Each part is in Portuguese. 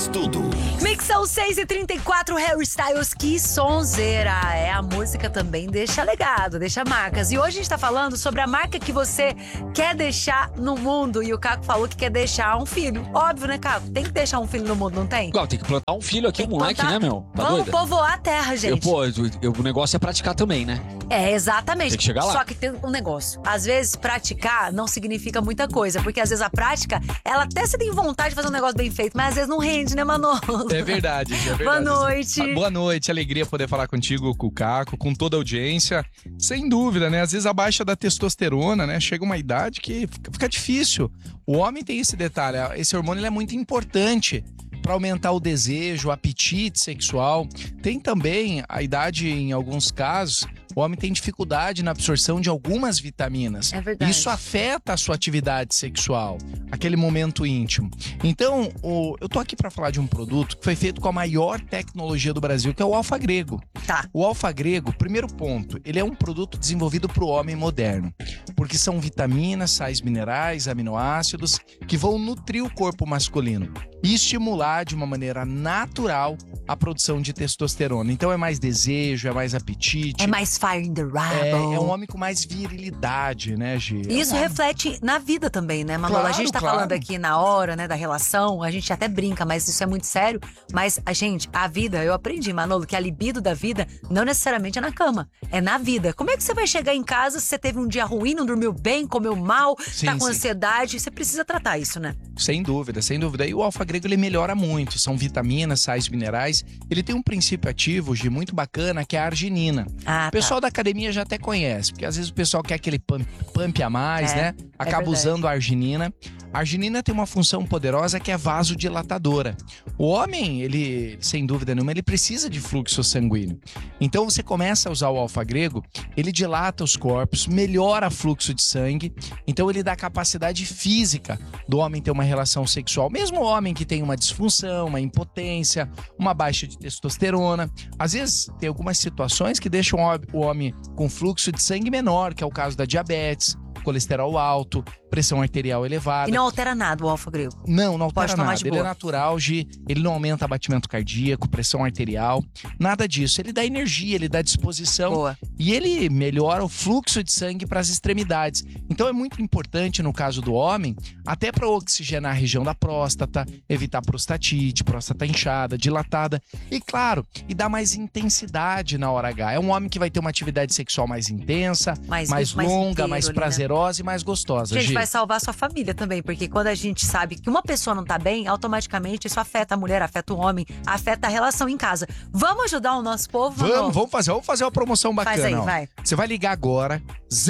Tudo. Mixão 6h34, Harry Styles, que sonzeira. A música também deixa legado, deixa marcas. E hoje a gente tá falando sobre a marca que você quer deixar no mundo. E o Caco falou que quer deixar um filho. Óbvio, né, Caco? Tem que deixar um filho no mundo, não tem? Claro, tem que plantar um filho aqui, moleque, né, meu? Tá Vamos doida? povoar a terra, gente. O negócio é praticar também, né? É, exatamente. Tem que chegar lá. Só que tem um negócio. Às vezes, praticar não significa muita coisa. Porque às vezes a prática, ela até se tem vontade de fazer um negócio bem feito, mas às vezes não rende, né, Manolo? É verdade, é verdade. Boa noite. Boa noite, alegria poder falar contigo, com o Caco, com toda a audiência. Sem dúvida, né? Às vezes a baixa da testosterona, né? Chega uma idade que fica difícil. O homem tem esse detalhe, esse hormônio ele é muito importante para aumentar o desejo, o apetite sexual. Tem também a idade, em alguns casos, o homem tem dificuldade na absorção de algumas vitaminas. É verdade. Isso afeta a sua atividade sexual, aquele momento íntimo. Então, eu tô aqui para falar de um produto que foi feito com a maior tecnologia do Brasil, que é o Alfa Grego. Tá. O Alfa Grego, primeiro ponto, ele é um produto desenvolvido para o homem moderno, porque são vitaminas, sais minerais, aminoácidos que vão nutrir o corpo masculino e estimular de uma maneira natural a produção de testosterona. Então é mais desejo, é mais apetite. É mais fire in the rubble. É um homem com mais virilidade, né, Gi? Isso reflete na vida também, né, Manolo? Claro, a gente tá claro. falando aqui na hora, né, da relação, a gente até brinca, mas isso é muito sério. Mas, a vida, eu aprendi, Manolo, que a libido da vida não necessariamente é na cama, é na vida. Como é que você vai chegar em casa se você teve um dia ruim, não dormiu bem, comeu mal, tá com ansiedade? Você precisa tratar isso, né? Sem dúvida, sem dúvida. E o Alfa Grego, ele melhora muito. São vitaminas, sais minerais. Ele tem um princípio ativo, Gi, muito bacana, que é a arginina. Ah, O pessoal da academia já até conhece, porque às vezes o pessoal quer aquele pump a mais, né? Acaba verdade. usando a arginina. A arginina tem uma função poderosa que é vasodilatadora. O homem, ele, sem dúvida nenhuma, ele precisa de fluxo sanguíneo. Então você começa a usar o Alfa Grego, ele dilata os corpos, melhora o fluxo de sangue, então ele dá capacidade física do homem ter uma relação sexual. Mesmo o homem que tem uma disfunção, uma impotência, uma baixa de testosterona. Às vezes tem algumas situações que deixam o homem com fluxo de sangue menor, que é o caso da diabetes, colesterol alto, pressão arterial elevada. E não altera nada o Alfa Grego. Não altera Pode tomar nada. de Ele é boa. natural, Gi, ele não aumenta batimento cardíaco, pressão arterial, nada disso. Ele dá energia, ele dá disposição. Boa. E ele melhora o fluxo de sangue para as extremidades. Então é muito importante no caso do homem, até para oxigenar a região da próstata, evitar prostatite, próstata inchada, dilatada. E claro, e dar mais intensidade na hora H. É um homem que vai ter uma atividade sexual mais intensa, mais longa, inteiro mais ali, né? prazerosa e mais gostosa. Gente, Gi. vai salvar sua família também, porque quando a gente sabe que uma pessoa não tá bem, automaticamente isso afeta a mulher, afeta o homem, afeta a relação em casa. Vamos ajudar o nosso povo, Manolo? Vamos fazer uma promoção bacana. Faz aí, ó. vai. Você vai ligar agora,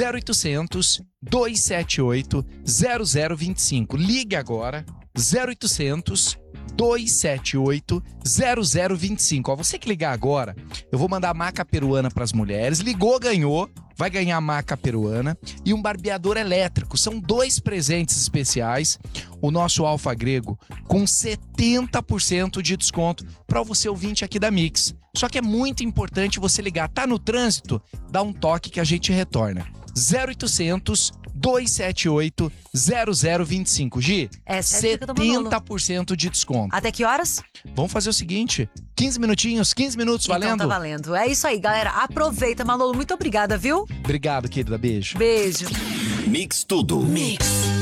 0800 278 0025. Ligue agora, 0800 278 0025. Ó, você que ligar agora, eu vou mandar a maca peruana para as mulheres. Ligou, ganhou. Vai ganhar a maca peruana e um barbeador elétrico. São 2 presentes especiais. O nosso Alfa Grego com 70% de desconto para você ouvinte aqui da Mix. Só que é muito importante você ligar. Tá no trânsito? Dá um toque que a gente retorna. 0800 278 0025. Gi, É sério que eu tô falando. 70% de desconto. Até que horas? Vamos fazer o seguinte, 15 minutos, valendo? Então tá valendo. É isso aí, galera. Aproveita, Manolo. Muito obrigada, viu? Obrigado, querida. Beijo. Beijo. Mix Tudo.